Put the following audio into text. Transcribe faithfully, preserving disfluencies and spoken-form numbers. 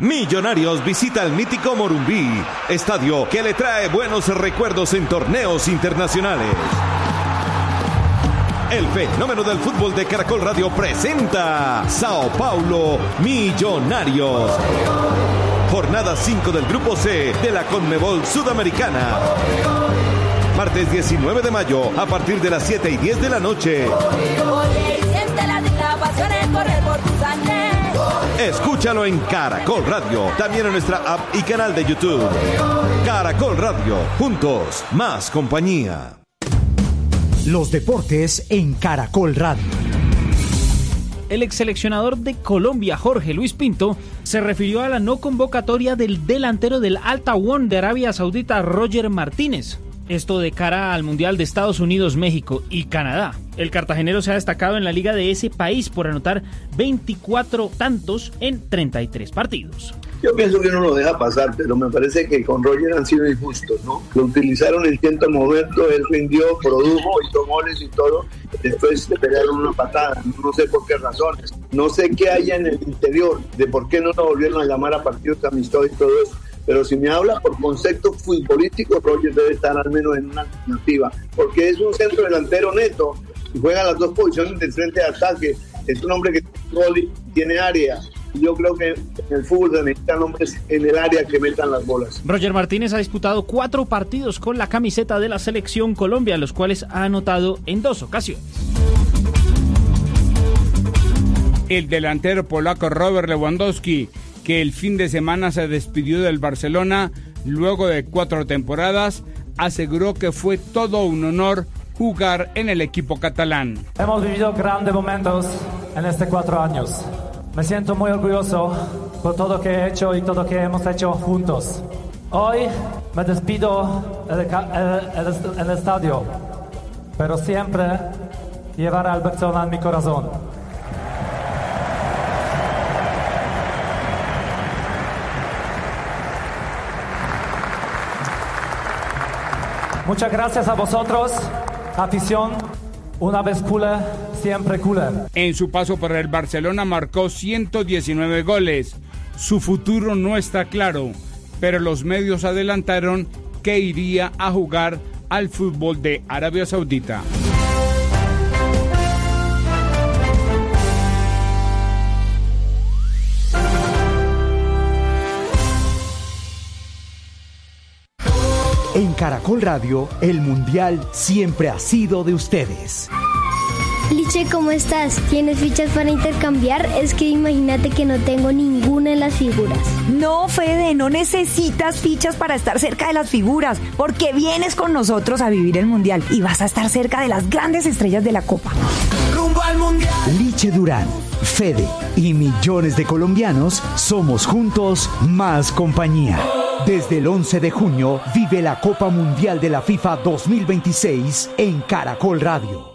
Millonarios visita el mítico Morumbí, estadio que le trae buenos recuerdos en torneos internacionales. El fenómeno del fútbol de Caracol Radio presenta Sao Paulo Millonarios. Jornada cinco del Grupo C de la Conmebol Sudamericana. Martes diecinueve de mayo a partir de las siete y diez de la noche. Escúchalo en Caracol Radio, también en nuestra app y canal de YouTube. Caracol Radio, juntos, más compañía. Los deportes en Caracol Radio. El exseleccionador de Colombia, Jorge Luis Pinto, se refirió a la no convocatoria del delantero del Al Tawón de Arabia Saudita, Roger Martínez. Esto de cara al Mundial de Estados Unidos, México y Canadá. El cartagenero se ha destacado en la liga de ese país por anotar veinticuatro tantos en treinta y tres partidos. Yo pienso que uno lo deja pasar, pero me parece que con Roger han sido injustos, ¿no? Lo utilizaron en cierto momento, él rindió, produjo, hizo goles y todo. Después le pegaron una patada, no sé por qué razones. No sé qué haya en el interior, de por qué no lo volvieron a llamar a partidos amistosos y todo eso. Pero si me habla por concepto futbolístico, Roger debe estar al menos en una alternativa, porque es un centro delantero neto y juega las dos posiciones del frente de ataque. Es un hombre que tiene gol y tiene área. Y yo creo que en el fútbol se necesitan hombres en el área que metan las bolas. Roger Martínez ha disputado cuatro partidos con la camiseta de la Selección Colombia, los cuales ha anotado en dos ocasiones. El delantero polaco Robert Lewandowski, que el fin de semana se despidió del Barcelona luego de cuatro temporadas, aseguró que fue todo un honor jugar en el equipo catalán. Hemos vivido grandes momentos en estos cuatro años. Me siento muy orgulloso por todo lo que he hecho y todo lo que hemos hecho juntos. Hoy me despido en el, el, el estadio, pero siempre llevaré al Barcelona en mi corazón. Muchas gracias a vosotros, afición. Una vez culé, siempre culé. En su paso por el Barcelona marcó ciento diecinueve goles. Su futuro no está claro, pero los medios adelantaron que iría a jugar al fútbol de Arabia Saudita. En Caracol Radio, el Mundial siempre ha sido de ustedes. Liche, ¿cómo estás? ¿Tienes fichas para intercambiar? Es que imagínate que no tengo ninguna en las figuras. No, Fede, no necesitas fichas para estar cerca de las figuras, porque vienes con nosotros a vivir el Mundial y vas a estar cerca de las grandes estrellas de la Copa. ¡Rumbo al Mundial! Liche Durán, Fede y millones de colombianos somos juntos más compañía. Desde el once de junio vive la Copa Mundial de la FIFA dos mil veintiséis en Caracol Radio.